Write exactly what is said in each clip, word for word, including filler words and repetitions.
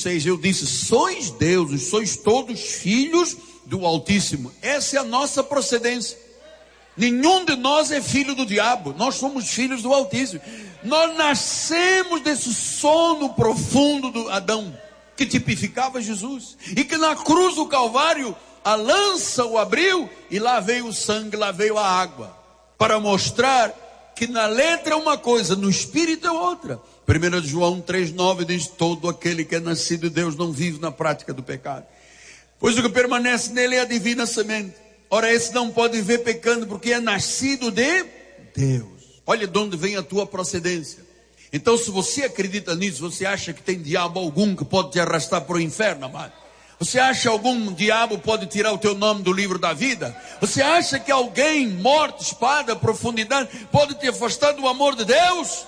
seis, eu disse: sois deuses, sois todos filhos do Altíssimo. Essa é a nossa procedência. Nenhum de nós é filho do diabo, nós somos filhos do Altíssimo. Nós nascemos desse sono profundo do Adão, que tipificava Jesus, e que na cruz do Calvário a lança o abriu, e lá veio o sangue, lá veio a água, para mostrar que na letra é uma coisa, no espírito é outra. primeira João três, nove diz: todo aquele que é nascido de Deus não vive na prática do pecado, pois o que permanece nele é a divina semente. Ora, esse não pode viver pecando, porque é nascido de Deus. Olha de onde vem a tua procedência. Então, se você acredita nisso, você acha que tem diabo algum que pode te arrastar para o inferno, amado? Você acha que algum diabo pode tirar o teu nome do livro da vida? Você acha que alguém, morte, espada, profundidade, pode te afastar do amor de Deus?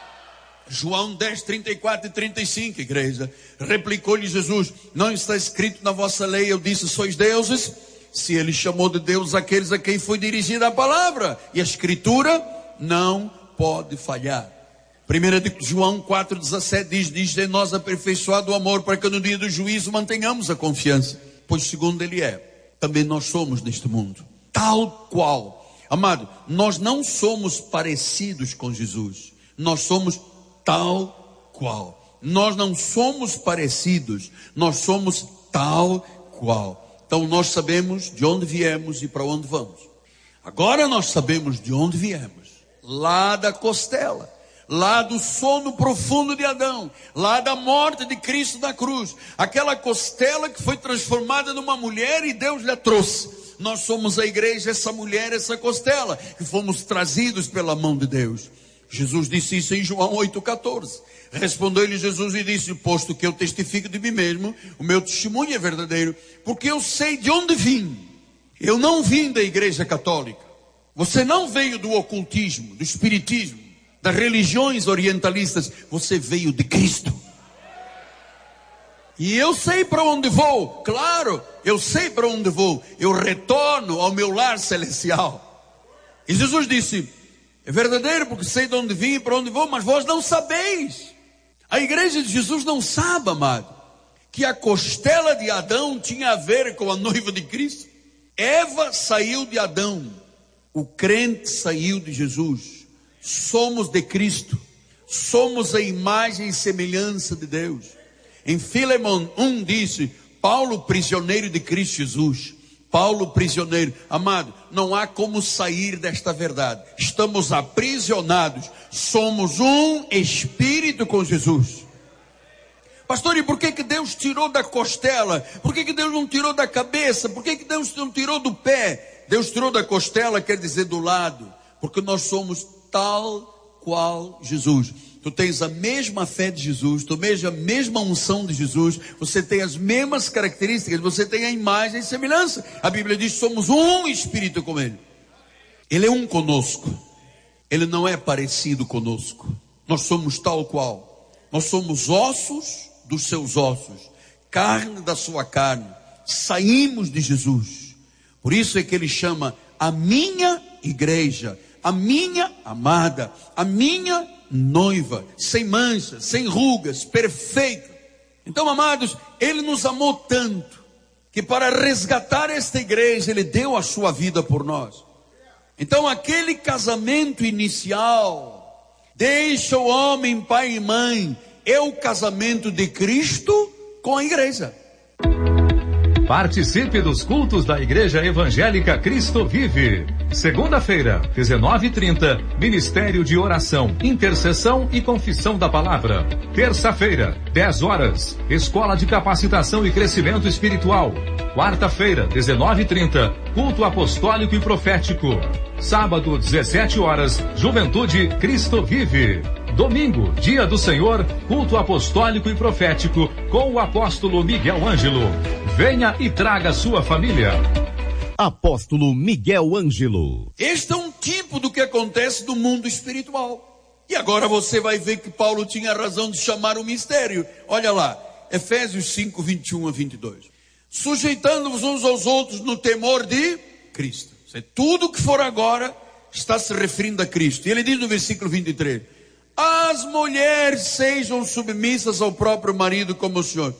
João dez, trinta e quatro e trinta e cinco, igreja. Replicou-lhe Jesus: não está escrito na vossa lei, eu disse, sois deuses? Se ele chamou de Deus aqueles a quem foi dirigida a palavra, e a escritura não pode falhar. primeira João quatro, dezessete diz: diz em nós aperfeiçoado o amor, para que no dia do juízo mantenhamos a confiança, pois segundo ele é, também nós somos neste mundo, tal qual. Amado, nós não somos parecidos com Jesus, nós somos tal qual. Nós não somos parecidos, nós somos tal qual. Então nós sabemos de onde viemos e para onde vamos. Agora nós sabemos de onde viemos, lá da costela, lá do sono profundo de Adão, lá da morte de Cristo na cruz, aquela costela que foi transformada numa mulher e Deus lhe trouxe. Nós somos a igreja, essa mulher, essa costela, que fomos trazidos pela mão de Deus. Jesus disse isso em João oito, catorze. Respondeu-lhe Jesus e disse: posto que eu testifico de mim mesmo, o meu testemunho é verdadeiro, porque eu sei de onde vim. Eu não vim da igreja católica. Você não veio do ocultismo, do espiritismo, das religiões orientalistas. Você veio de Cristo. E eu sei para onde vou. Claro, eu sei para onde vou. Eu retorno ao meu lar celestial. E Jesus disse: é verdadeiro, porque sei de onde vim e para onde vou, mas vós não sabeis. A igreja de Jesus não sabe, amado, que a costela de Adão tinha a ver com a noiva de Cristo. Eva saiu de Adão, o crente saiu de Jesus. Somos de Cristo, somos a imagem e semelhança de Deus. Em Filemon um disse: Paulo, prisioneiro de Cristo Jesus. Paulo, prisioneiro. Amado, não há como sair desta verdade. Estamos aprisionados. Somos um espírito com Jesus. Pastor, e por que que Deus tirou da costela? Por que que Deus não tirou da cabeça? Por que que Deus não tirou do pé? Deus tirou da costela, quer dizer do lado. Porque nós somos tal qual Jesus. Tu tens a mesma fé de Jesus, tu tens a mesma unção de Jesus, você tem as mesmas características, você tem a imagem e semelhança. A Bíblia diz que somos um espírito com Ele. Ele é um conosco. Ele não é parecido conosco. Nós somos tal qual. Nós somos ossos dos seus ossos, carne da sua carne. Saímos de Jesus. Por isso é que Ele chama a minha igreja, a minha amada, a minha noiva, sem manchas, sem rugas, perfeita. Então, amados, Ele nos amou tanto, que para resgatar esta igreja, Ele deu a sua vida por nós. Então, aquele casamento inicial, deixa o homem, pai e mãe, é o casamento de Cristo com a igreja. Participe dos cultos da Igreja Evangélica Cristo Vive. Segunda-feira, dezenove e trinta, Ministério de Oração, Intercessão e Confissão da Palavra. Terça-feira, dez horas, Escola de Capacitação e Crescimento Espiritual. Quarta-feira, dezenove e trinta, Culto Apostólico e Profético. Sábado, dezessete horas, Juventude Cristo Vive. Domingo, Dia do Senhor, Culto Apostólico e Profético, com o apóstolo Miguel Ângelo. Venha e traga sua família. Apóstolo Miguel Ângelo. Este é um tipo do que acontece no mundo espiritual. E agora você vai ver que Paulo tinha razão de chamar o mistério. Olha lá, Efésios cinco, vinte e um a vinte e dois. Sujeitando-vos uns aos outros no temor de Cristo. Tudo que for agora está se referindo a Cristo. E ele diz no versículo vinte e três: as mulheres sejam submissas ao próprio marido como o Senhor.